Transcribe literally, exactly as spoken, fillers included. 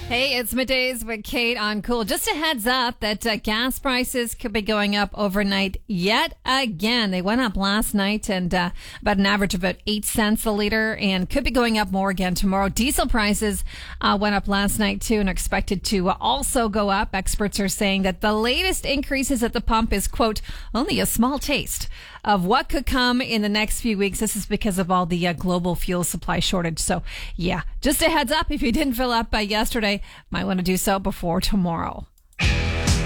Hey, it's middays with Kate on Cool. Just a heads up that uh, gas prices could be going up overnight yet again. They went up last night and uh, about an average of about eight cents a liter, and could be going up more again tomorrow. Diesel prices uh, went up last night too and are expected to uh, also go up. Experts are saying that the latest increases at the pump is, quote, only a small taste of what could come in the next few weeks. This is because of all the uh, global fuel supply shortage. So yeah, just a heads up, if you didn't fill up by yesterday, might want to do so before tomorrow.